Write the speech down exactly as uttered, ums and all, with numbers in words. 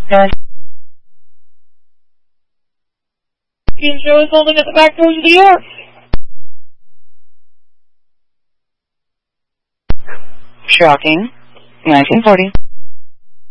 Guys. Can show us holding at the back doors of the York. Shocking. nineteen forty.